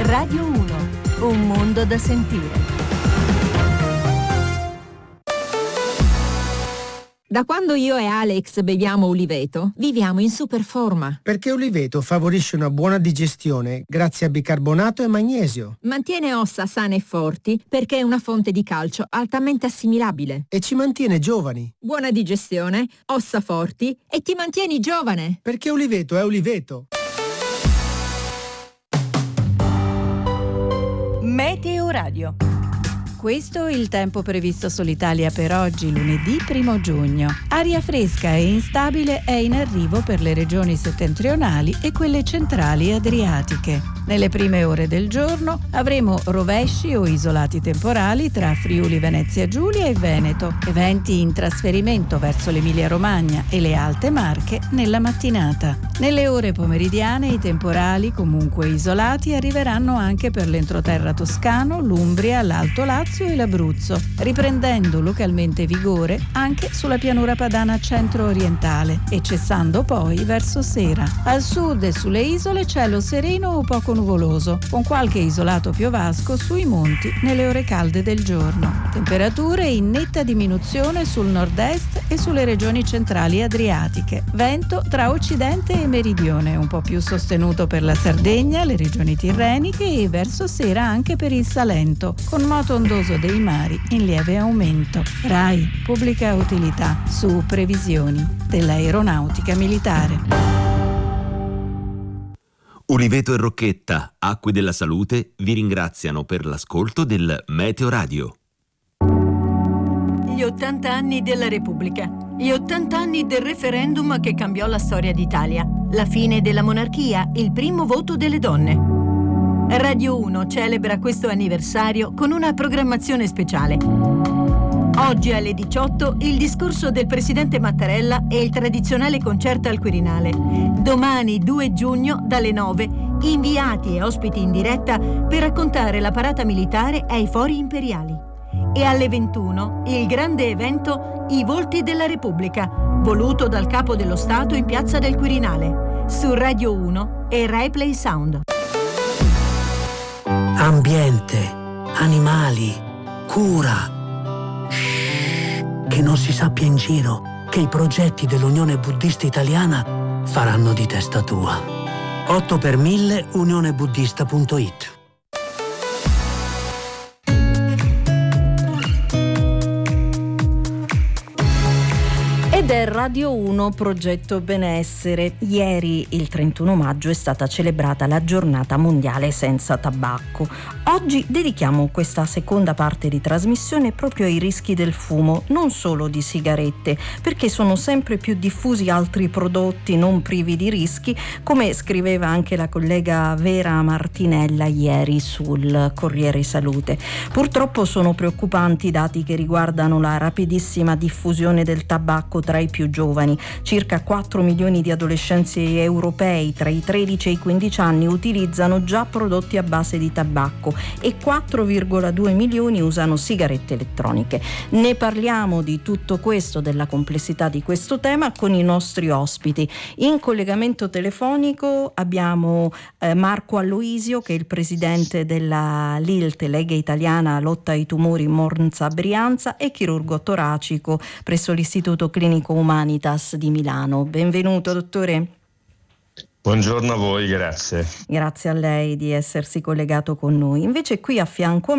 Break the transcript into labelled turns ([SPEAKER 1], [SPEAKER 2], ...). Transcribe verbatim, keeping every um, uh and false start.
[SPEAKER 1] Radio uno, un mondo da sentire.
[SPEAKER 2] Da quando io e Alex beviamo Uliveto, viviamo in super forma.
[SPEAKER 3] Perché Uliveto favorisce una buona digestione grazie a bicarbonato e magnesio.
[SPEAKER 2] Mantiene ossa sane e forti perché è una fonte di calcio altamente assimilabile.
[SPEAKER 3] E ci mantiene giovani.
[SPEAKER 2] Buona digestione, ossa forti e ti mantieni giovane.
[SPEAKER 3] Perché Uliveto è Uliveto.
[SPEAKER 1] Meteo Radio.
[SPEAKER 4] Questo è il tempo previsto sull'Italia per oggi, lunedì primo giugno. Aria fresca e instabile è in arrivo per le regioni settentrionali e quelle centrali adriatiche. Nelle prime ore del giorno avremo rovesci o isolati temporali tra Friuli, Venezia Giulia e Veneto e venti in trasferimento verso l'Emilia-Romagna e le Alte Marche nella mattinata. Nelle ore pomeridiane i temporali, comunque isolati, arriveranno anche per l'entroterra toscano, l'Umbria, l'Alto Lazio e l'Abruzzo, riprendendo localmente vigore anche sulla pianura padana centro-orientale e cessando poi verso sera. Al sud e sulle isole cielo sereno o poco nuvoloso, con qualche isolato piovasco sui monti nelle ore calde del giorno. Temperature in netta diminuzione sul nord-est e sulle regioni centrali adriatiche. Vento tra occidente e meridione, un po' più sostenuto per la Sardegna, le regioni tirreniche e verso sera anche per il Salento, con moto ondoso dei mari in lieve aumento. RAI, pubblica utilità, su previsioni dell'aeronautica militare.
[SPEAKER 5] Uliveto e Rocchetta, Acque della Salute, vi ringraziano per l'ascolto del Meteo Radio.
[SPEAKER 1] Gli ottanta anni della Repubblica. Gli ottanta anni del referendum che cambiò la storia d'Italia. La fine della monarchia, il primo voto delle donne. Radio uno celebra questo anniversario con una programmazione speciale. Oggi alle diciotto il discorso del presidente Mattarella e il tradizionale concerto al Quirinale. Domani due giugno dalle nove inviati e ospiti in diretta per raccontare la parata militare ai Fori Imperiali. E alle ventuno il grande evento I Volti della Repubblica, voluto dal Capo dello Stato in Piazza del Quirinale, su Radio uno e Rai Play Sound.
[SPEAKER 6] Ambiente, animali, cura. Che non si sappia in giro che i progetti dell'Unione Buddista Italiana faranno di testa tua. otto per mille unionebuddista punto it.
[SPEAKER 7] Ed è Radio uno Progetto Benessere. Ieri, il trentuno maggio, è stata celebrata la giornata mondiale senza tabacco. Oggi dedichiamo questa seconda parte di trasmissione proprio ai rischi del fumo, non solo di sigarette, perché sono sempre più diffusi altri prodotti non privi di rischi, come scriveva anche la collega Vera Martinella ieri sul Corriere Salute. Purtroppo sono preoccupanti i dati che riguardano la rapidissima diffusione del tabacco tra i più giovani. Circa quattro milioni di adolescenti europei tra i tredici e i quindici anni utilizzano già prodotti a base di tabacco e quattro virgola due milioni usano sigarette elettroniche. Ne parliamo di tutto questo, della complessità di questo tema, con i nostri ospiti. In collegamento telefonico abbiamo eh, Marco Aloisio, che è il presidente della L I L T, Lega Italiana Lotta ai Tumori Monza Brianza, e chirurgo toracico presso l'Istituto Clinico Humanitas di Milano. Benvenuto, dottore.
[SPEAKER 8] Buongiorno a voi, grazie.
[SPEAKER 7] Grazie a lei di essersi collegato con noi. Invece qui a fianco a me